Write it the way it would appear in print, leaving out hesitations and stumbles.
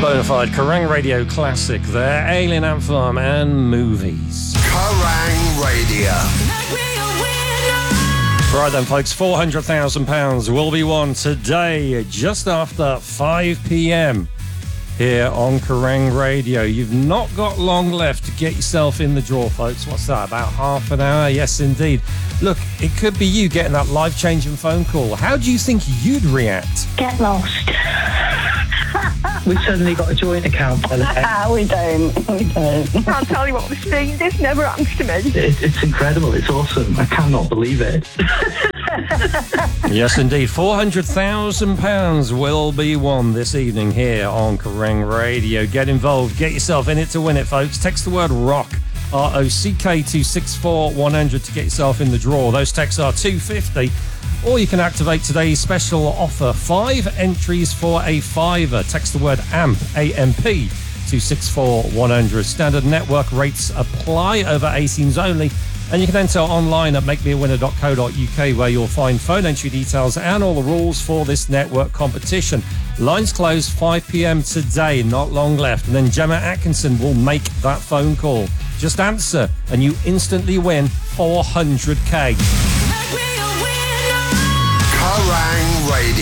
Bonafide Kerrang Radio classic there, Alien Anthem and Movies. Kerrang Radio. Right then, folks, £400,000 will be won today, just after 5 p.m. here on Kerrang Radio. You've not got long left to get yourself in the draw, folks. What's that, about half an hour? Yes, indeed. Look, it could be you getting that life-changing phone call. How do you think you'd react? Get lost. We've suddenly got a joint account, Bella. We don't. Can't tell you what the scene. This never happens to me. It's incredible. It's awesome. I cannot believe it. Yes, indeed. £400,000 will be won this evening here on Kerrang Radio. Get involved. Get yourself in it to win it, folks. Text the word ROCK, R-O-C-K, to 64100 to get yourself in the draw. Those texts are $2.50. Or you can activate today's special offer. 5 entries for a fiver. Text the word AMP, A-M-P, to 64100. Standard network rates apply over 18s only. And you can enter online at makemeawinner.co.uk, where you'll find phone entry details and all the rules for this network competition. Lines close 5 p.m. today, not long left. And then Gemma Atkinson will make that phone call. Just answer and you instantly win 400k.